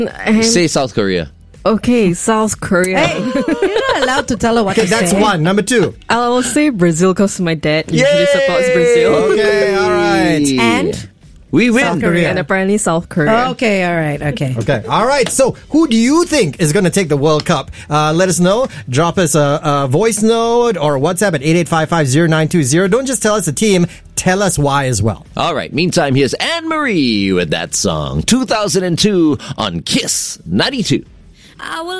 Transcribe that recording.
Say South Korea. Okay, South Korea. Hey, you're not allowed to tell her what Okay, to that's say. one. Number two. I'll say Brazil because my dad usually supports Brazil. Okay, all right. And? We win. South Korea. And apparently South Korea. Okay, all right, okay. Okay, all right. So, who do you think is going to take the World Cup? Let us know. Drop us a voice note or WhatsApp at 88550920. Don't just tell us the team. Tell us why as well. All right. Meantime, here's Anne-Marie with that song. 2002 on Kiss 92. I will